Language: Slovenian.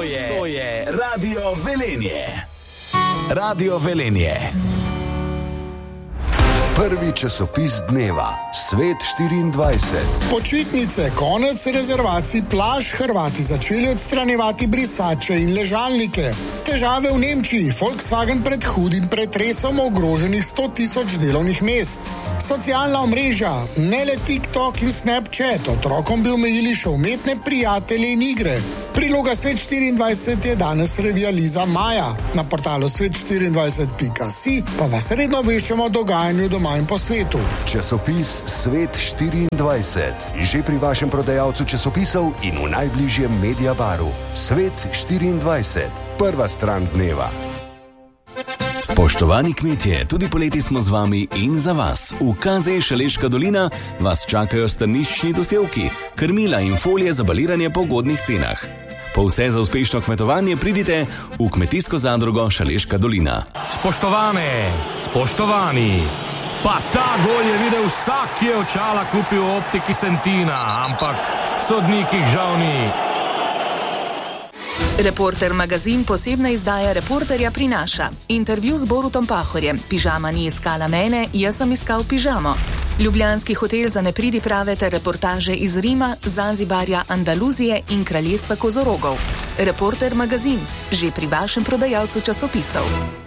To je Radio Velenje. Radio Velenje. Prvi časopis dneva, Svet 24. Počitnice, konec rezervacij plaž, Hrvati začeli odstranjevati brisače in ležalnike. Težave v Nemčiji, Volkswagen pred hudim pretresom, ogroženih 100.000 delovnih mest. Socialna omrežja, ne le TikTok in Snapchat, otrokom bi omejili še umetne prijatelje in igre. Priloga Svet 24 je danes revija Liza Maja. Na portalu svet24.si pa vas redno obveščamo o dogajanju doma in po svetu. Časopis Svet 24. Že pri vašem prodajalcu časopisov in v najbližjem Mediabaru. Svet 24. Prva stran dneva. Spoštovani kmetje, tudi poleti smo z vami in za vas. V KZ Šaleška dolina vas čakajo strniščni dosevki, krmila in folije za baliranje po ugodnih cenah. Po vse za uspešno kmetovanje pridite v kmetijsko zadrugo Šaleška dolina. Spoštovani, pa ta gol je videl vsak, ki je očala kupil v optiki Sentina, ampak sodnikih žal ni. Reporter magazin posebna izdaja Reporterja prinaša. Intervju z Borutom Pahorjem. Pižama ni iskala mene, jaz sem iskal pižamo. Ljubljanski hotel za nepridiprave ter reportaže iz Rima, Zanzibarja, Andaluzije in kraljestva kozorogov. Reporter magazin, že pri vašem prodajalcu časopisov.